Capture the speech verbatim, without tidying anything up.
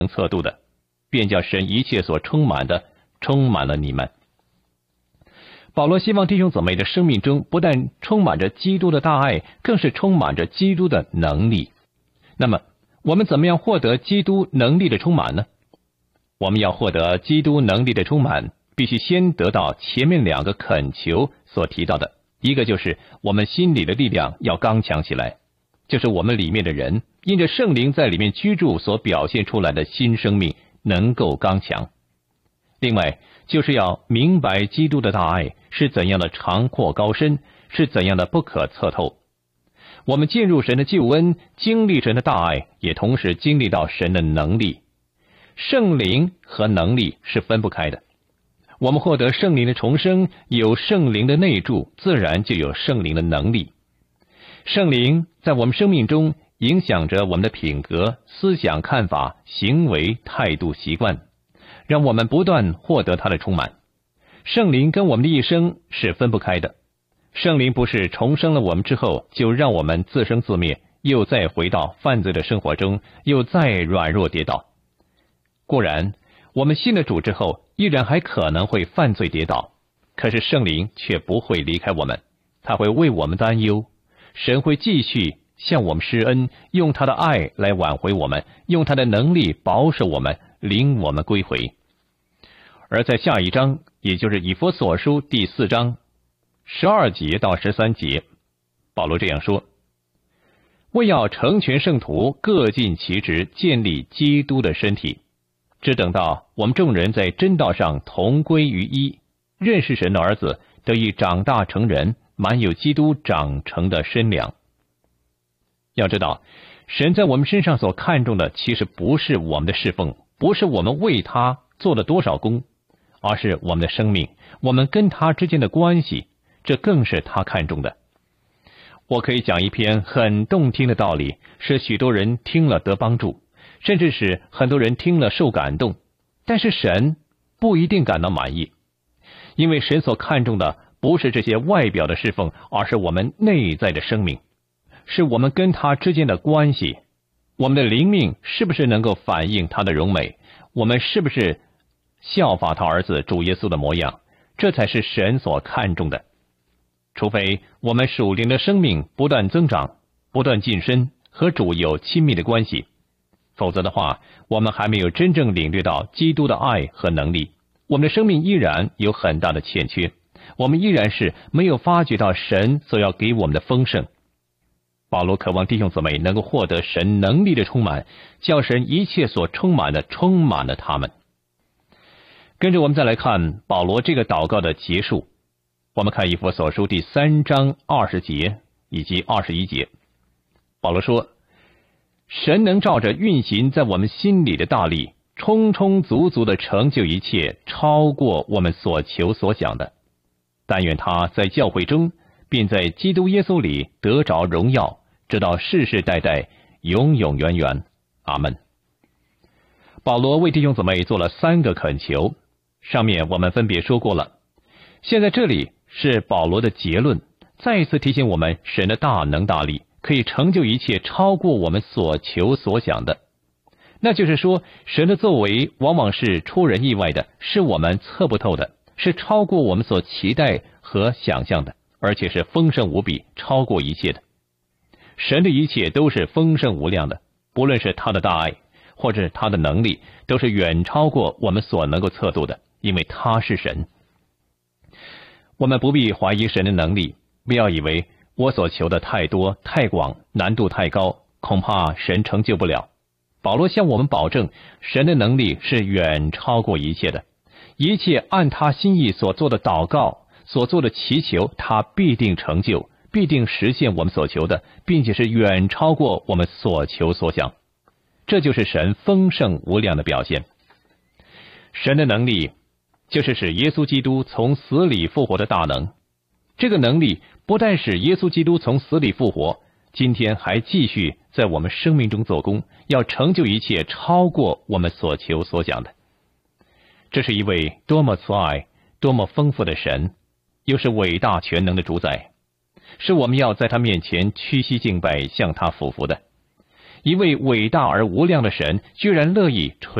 能测度的，便叫神一切所充满的充满了你们。保罗希望弟兄姊妹的生命中不但充满着基督的大爱，更是充满着基督的能力。那么我们怎么样获得基督能力的充满呢？我们要获得基督能力的充满，必须先得到前面两个恳求所提到的，一个就是我们心里的力量要刚强起来，就是我们里面的人因着圣灵在里面居住所表现出来的新生命能够刚强。另外就是要明白基督的大爱是怎样的长阔高深，是怎样的不可测透。我们进入神的救恩，经历神的大爱，也同时经历到神的能力。圣灵和能力是分不开的。我们获得圣灵的重生，有圣灵的内住，自然就有圣灵的能力。圣灵在我们生命中影响着我们的品格、思想、看法、行为、态度、习惯，让我们不断获得它的充满。圣灵跟我们的一生是分不开的。圣灵不是重生了我们之后就让我们自生自灭，又再回到犯罪的生活中，又再软弱跌倒。固然我们信了主之后依然还可能会犯罪跌倒，可是圣灵却不会离开我们，他会为我们担忧。神会继续向我们施恩，用他的爱来挽回我们，用他的能力保守我们，领我们归回。而在下一章，也就是以弗所书第四章十二节到十三节，保罗这样说：为要成全圣徒，各尽其职，建立基督的身体，只等到我们众人在真道上同归于一，认识神的儿子，得以长大成人，满有基督长成的身量。要知道，神在我们身上所看重的，其实不是我们的侍奉，不是我们为他做了多少功，而是我们的生命，我们跟他之间的关系，这更是他看重的。我可以讲一篇很动听的道理，使许多人听了得帮助，甚至是很多人听了受感动，但是神不一定感到满意，因为神所看重的不是这些外表的侍奉，而是我们内在的生命，是我们跟他之间的关系。我们的灵命是不是能够反映他的荣美？我们是不是效法他儿子主耶稣的模样？这才是神所看重的。除非我们属灵的生命不断增长，不断晋升，和主有亲密的关系，否则的话，我们还没有真正领略到基督的爱和能力，我们的生命依然有很大的欠缺，我们依然是没有发觉到神所要给我们的丰盛。保罗渴望弟兄姊妹能够获得神能力的充满，叫神一切所充满的充满了他们。跟着我们再来看保罗这个祷告的结束。我们看以弗所书第三章二十节以及二十一节，保罗说：神能照着运行在我们心里的大力，充充足足的成就一切，超过我们所求所想的。但愿他在教会中，并在基督耶稣里得着荣耀，直到世世代代，永永远远。阿们。保罗为弟兄姊妹做了三个恳求，上面我们分别说过了。现在这里是保罗的结论，再一次提醒我们神的大能大力可以成就一切，超过我们所求所想的。那就是说，神的作为往往是出人意外的，是我们测不透的，是超过我们所期待和想象的，而且是丰盛无比，超过一切的。神的一切都是丰盛无量的，不论是他的大爱或者他的能力，都是远超过我们所能够测度的，因为他是神。我们不必怀疑神的能力，不要以为我所求的太多太广，难度太高，恐怕神成就不了。保罗向我们保证，神的能力是远超过一切的，一切按他心意所做的祷告，所做的祈求，他必定成就，必定实现我们所求的，并且是远超过我们所求所想。这就是神丰盛无量的表现。神的能力就是使耶稣基督从死里复活的大能。这个能力不但使耶稣基督从死里复活，今天还继续在我们生命中做工，要成就一切，超过我们所求所想的。这是一位多么慈爱、多么丰富的神，又是伟大全能的主宰，是我们要在他面前屈膝敬拜，向他俯伏的。 一位伟大而无量的神居然乐意垂